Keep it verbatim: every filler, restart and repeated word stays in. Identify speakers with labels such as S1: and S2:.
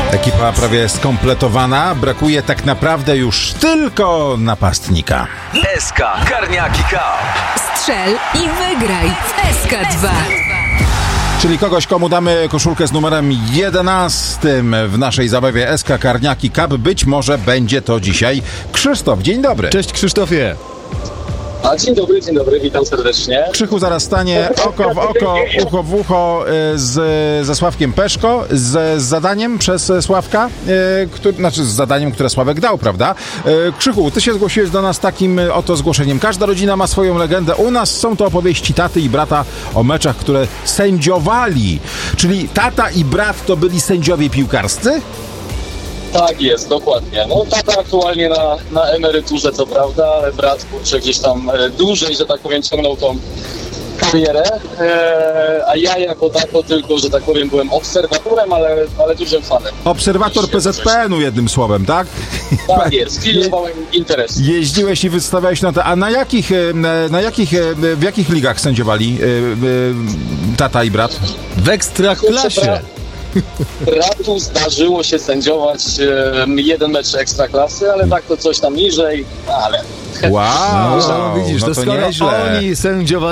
S1: Ekipa prawie skompletowana, brakuje tak naprawdę już tylko napastnika.
S2: S K Karniaki Cup.
S3: Strzel i wygraj w S K dwa.
S1: Czyli kogoś, komu damy koszulkę z numerem jedenastym w naszej zabawie S K Karniaki Cup. Być może będzie to dzisiaj Krzysztof. Dzień dobry.
S4: Cześć Krzysztofie.
S5: A, dzień dobry, dzień dobry, witam serdecznie.
S1: Krzychu zaraz stanie oko w oko, ucho w ucho z, ze Sławkiem Peszko, z, z zadaniem przez Sławka, e, który, znaczy z zadaniem, które Sławek dał, prawda? E, Krzychu, ty się zgłosiłeś do nas takim oto zgłoszeniem. Każda rodzina ma swoją legendę. U nas są to opowieści taty i brata o meczach, które sędziowali. Czyli tata i brat to byli sędziowie piłkarscy?
S5: Tak jest, dokładnie. No tata aktualnie na, na emeryturze, co prawda, ale brat, kurczę, gdzieś tam e, dłużej, że tak powiem, ciągnął tą karierę, e, a ja jako tako tylko, że tak powiem, byłem obserwatorem, ale, ale dużym fanem.
S1: Obserwator P Z P N-u jednym słowem, tak?
S5: Tak jest, pilnowałem interesu.
S1: Jeździłeś i wystawiałeś na te... A na jakich, na jakich, w jakich ligach sędziowali tata i brat?
S4: W Ekstraklasie.
S5: Bratu zdarzyło się sędziować e, jeden mecz Ekstraklasy, ale tak to coś tam niżej, ale...
S1: Wow,
S4: No, widzisz,
S1: no
S4: to,
S1: to
S4: skoro
S1: nieźle.
S4: oni sędziowali